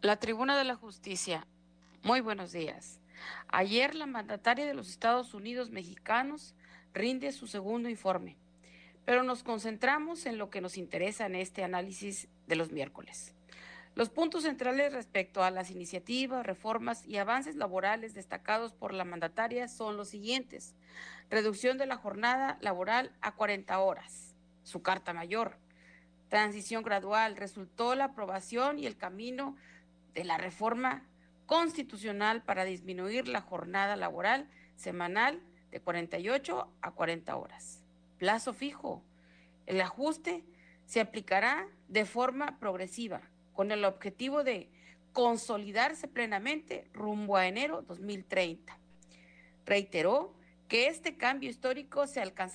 La Tribuna de la Justicia. Muy buenos días. Ayer la mandataria de los Estados Unidos mexicanos rinde su segundo informe, pero nos concentramos en lo que nos interesa en este análisis de los miércoles. Los puntos centrales respecto a las iniciativas, reformas y avances laborales destacados por la mandataria son los siguientes. Reducción de la jornada laboral a 40 horas. Su carta mayor. Transición gradual. Resultó la aprobación y el camino de la reforma constitucional para disminuir la jornada laboral semanal de 48 a 40 horas. Plazo fijo. El ajuste se aplicará de forma progresiva, con el objetivo de consolidarse plenamente rumbo a enero 2030. Reiteró que este cambio histórico se alcanzará